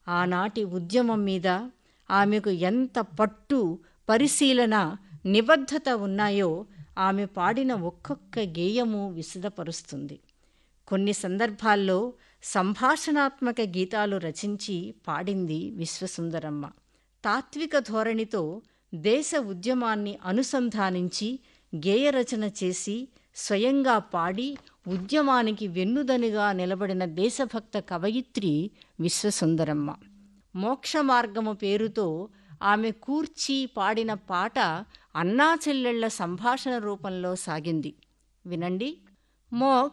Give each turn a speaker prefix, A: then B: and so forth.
A: ఆనాటి ఉద్యమం మీద ఆమెకు ఎంత పట్టు, పరిశీలన, నిబద్ధత ఉన్నాయో ఆమె పాడిన ఒక్కొక్క గేయము విశదపరుస్తుంది. కొన్ని సందర్భాల్లో సంభాషణాత్మక గీతాలు రచించి పాడింది విశ్వసుందరమ్మ. తాత్విక ధోరణితో దేశ ఉద్యమాన్ని అనుసంధానించి గేయరచన చేసి స్వయంగా పాడి ఉద్యమానికి వెన్నుదనుగా నిలబడిన దేశభక్త కవయిత్రి విశ్వసుందరమ్మ. మోక్షమార్గము పేరుతో ఆమె కూర్చి పాడిన పాట అన్నాచెల్లెళ్ల సంభాషణ రూపంలో సాగింది. వినండి. మోక్ష